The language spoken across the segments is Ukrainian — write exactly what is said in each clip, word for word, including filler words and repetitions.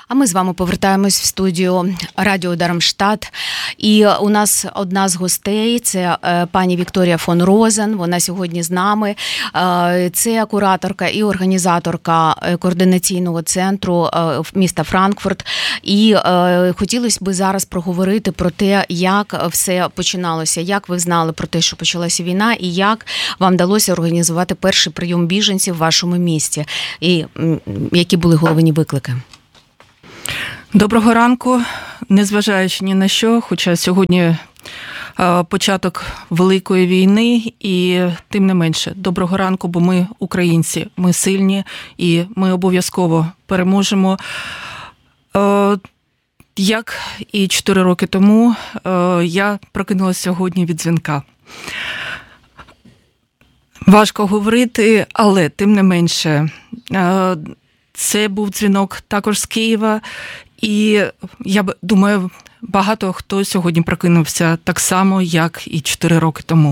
А ми з вами повертаємось в студію Радіо Дармштадт. І у нас одна з гостей – це пані Вікторія фон Розен. Вона сьогодні з нами. Це кураторка і організаторка координаційного центру міста Франкфурт. І хотілося б зараз проговорити про те, як все починалося, як ви знали про те, що почалася війна, і як вам вдалося організувати перший прийом біженців в вашому місті. І які були головні виклики? Доброго ранку, незважаючи ні на що, хоча сьогодні початок великої війни, і тим не менше, доброго ранку, бо ми українці, ми сильні і ми обов'язково переможемо. Як і чотири роки тому, я прокинулася сьогодні від дзвінка. Важко говорити, але тим не менше, це був дзвінок також з Києва, і я думаю, багато хто сьогодні прокинувся так само, як і чотири роки тому.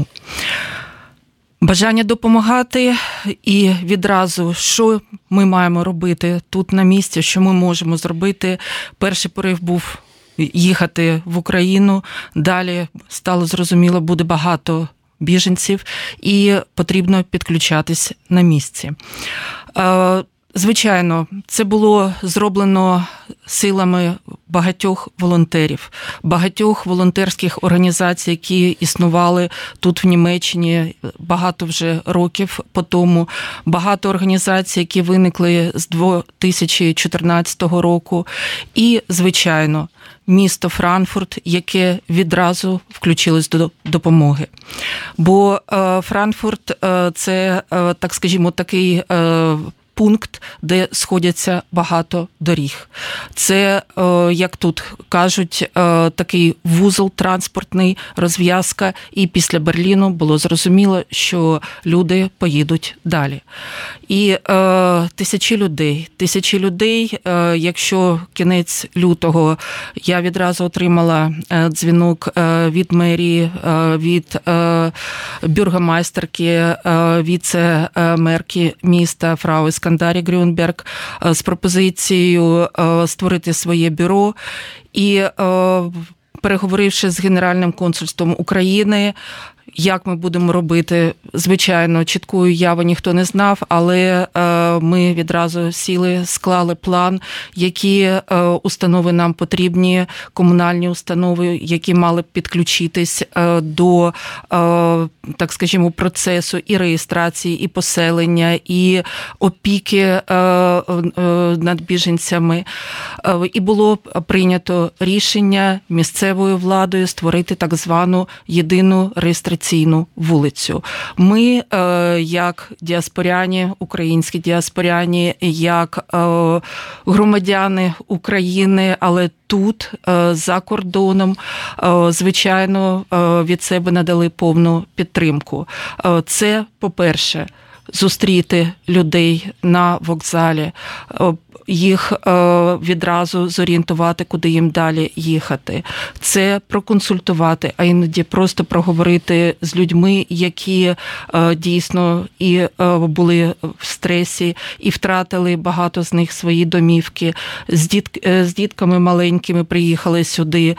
Бажання допомагати і відразу, що ми маємо робити тут на місці, що ми можемо зробити. Перший порив був їхати в Україну, далі стало зрозуміло, буде багато біженців і потрібно підключатись на місці. Звичайно, це було зроблено силами багатьох волонтерів, багатьох волонтерських організацій, які існували тут в Німеччині багато вже років по тому, багато організацій, які виникли з дві тисячі чотирнадцятого року, і, звичайно, місто Франкфурт, яке відразу включилось до допомоги. Бо е, Франкфурт е, – це, е, так скажімо, такий е, пункт, де сходяться багато доріг. Це, як тут кажуть, такий вузол транспортний, розв'язка, і після Берліну було зрозуміло, що люди поїдуть далі. І е, тисячі людей, тисячі людей, е, якщо кінець лютого я відразу отримала е, дзвінок е, від мерії, е, від е, бюргомайстерки, е, віце-мерки міста фрау Іскандарі Грюнберг е, з пропозицією е, створити своє бюро. І е, переговоривши з Генеральним консульством України, як ми будемо робити, звичайно, чіткої уяви ніхто не знав, але е, ми відразу сіли, склали план, які е, установи нам потрібні, комунальні установи, які мали б підключитись е, до, е, так скажімо, процесу і реєстрації, і поселення, і опіки е, е, над біженцями. Е, і було прийнято рішення місцевою владою створити так звану єдину реєстраційну вулицю. Ми, як діаспоряні, українські діаспоряні, як громадяни України, але тут, за кордоном, звичайно, від себе надали повну підтримку. Це, по-перше, зустріти людей на вокзалі, їх відразу зорієнтувати, куди їм далі їхати. Це проконсультувати, а іноді просто проговорити з людьми, які дійсно і були в стресі, і втратили багато з них свої домівки. З, діт... з дітками маленькими приїхали сюди,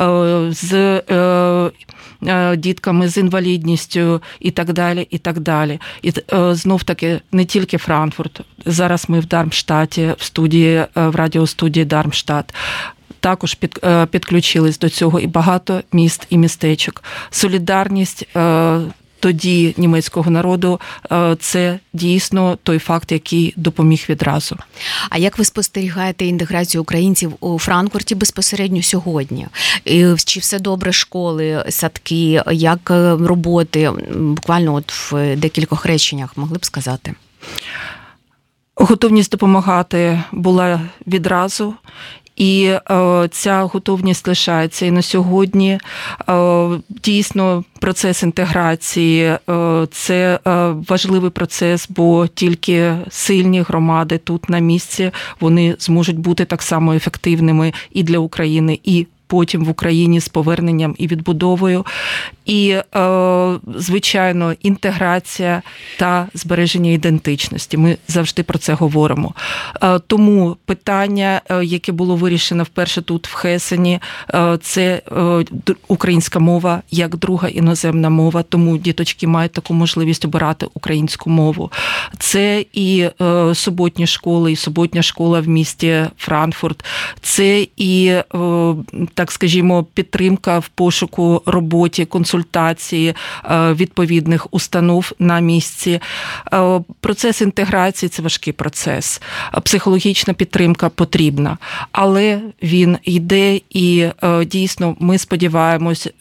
з дітками з інвалідністю і так далі, і так далі. І знов-таки не тільки Франкфурт. Зараз ми в Дармштадті, в студії, в радіостудії Дармштадт. Також під, підключились до цього і багато міст і містечок. Солідарність тоді німецького народу – це дійсно той факт, який допоміг відразу. А як ви спостерігаєте інтеграцію українців у Франкфурті безпосередньо сьогодні? Чи все добре, школи, садки, як роботи? Буквально от в декількох реченнях могли б сказати? Готовність допомагати була відразу. І е, ця готовність лишається і на сьогодні. Е, дійсно, процес інтеграції е, – це е, важливий процес, бо тільки сильні громади тут на місці, вони зможуть бути так само ефективними і для України, і потім в Україні з поверненням і відбудовою. І, звичайно, інтеграція та збереження ідентичності. Ми завжди про це говоримо. Тому питання, яке було вирішено вперше тут в Хесені, це українська мова як друга іноземна мова, тому діточки мають таку можливість обирати українську мову. Це і суботні школи, і суботня школа в місті Франкфурт. Це і, так скажімо, підтримка в пошуку роботі, консультації відповідних установ на місці. Процес інтеграції – це важкий процес. Психологічна підтримка потрібна, але він йде і дійсно ми сподіваємось,